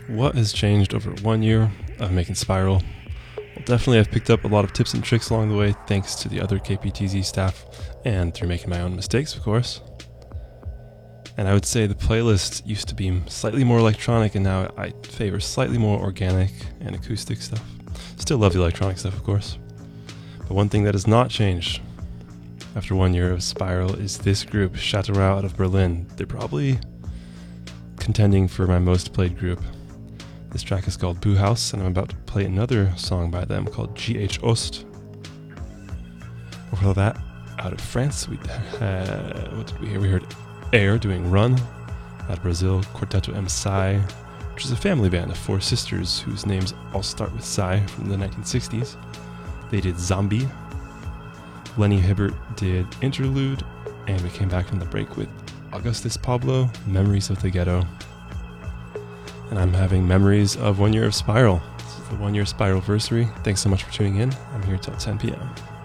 What has changed over 1 year of making Spiral? Well, definitely I've picked up a lot of tips and tricks along the way thanks to the other KPTZ staff and through making my own mistakes, of course. And I would say the playlist used to be slightly more electronic, and now I favor slightly more organic and acoustic stuff. Still love the electronic stuff, of course. But one thing that has not changed after 1 year of Spiral is this group, Chateauroux out of Berlin. They're probably contending for my most played group. This track is called Bauhaus, and I'm about to play another song by them called GH Ost. Before that, out of France, what did we hear? We heard Air doing Run. Out of Brazil, Quarteto M. Psy, which is a family band of four sisters whose names all start with Psy from the 1960s. They did Zombie. Lenny Hibbert did Interlude, and we came back from the break with Augustus Pablo, Memories of the Ghetto. And I'm having memories of 1 year of Spiral. This is the 1 year Spiral-versary. Thanks so much for tuning in. I'm here till 10 p.m.